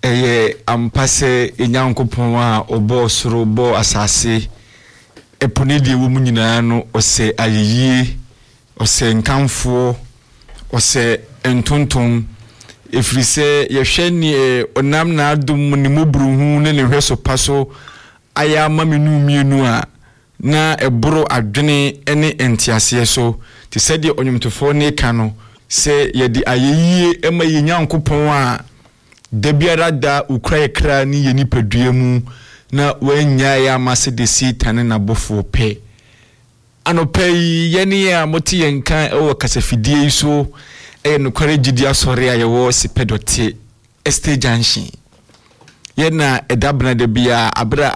ampase enyankopon a obo soro bo asase eponedi ewo mu nyinaa no ose ayeye ose nkamfo ose entonton efrise yehwe ni onam na adom ni mobruhu ne hweso paso aya mamenu mienu a na eboro adwene ene entiase so ti sede onyumtofo ne ka no se yedi ayeye ema yenyankopon a debiara da ukra kra ni yeni padua mu na wanya ya masede sitane na bofo pe anopai yeni ya moti yenka ewo kasafidie so no kware gidi asore ayewo sipedote estate junction yena edabna de bia abra